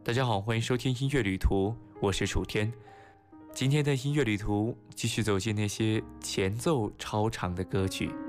大家好，欢迎收听音乐旅途，我是楚天。今天的音乐旅途继续走进那些前奏超长的歌曲。